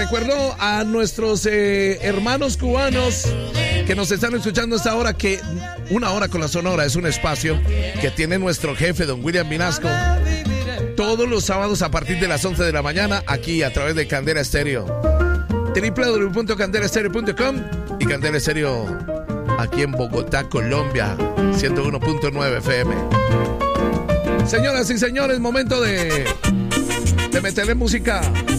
Recuerdo a nuestros hermanos cubanos que nos están escuchando hasta ahora que Una Hora con la Sonora es un espacio que tiene nuestro jefe, don William Vinasco, todos los sábados a partir de las 11 de la mañana aquí a través de Candela Estéreo. www.candelaestereo.com y Candela Estéreo aquí en Bogotá, Colombia, 101.9 FM. Señoras y señores, momento de meterle música